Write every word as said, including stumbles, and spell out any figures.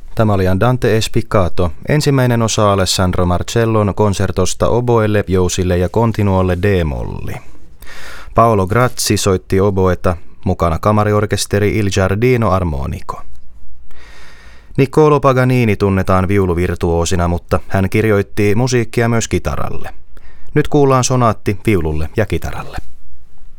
Tämä oli Andante e spiccato, ensimmäinen osa Alessandro Marcellon konsertosta oboelle, jousille ja continuolle D-molli. Paolo Grazzi soitti oboeta, mukana kamariorkesteri Il Giardino Armonico. Niccolò Paganini tunnetaan viuluvirtuoosina, mutta hän kirjoitti musiikkia myös kitaralle. Nyt kuullaan sonaatti viululle ja kitaralle.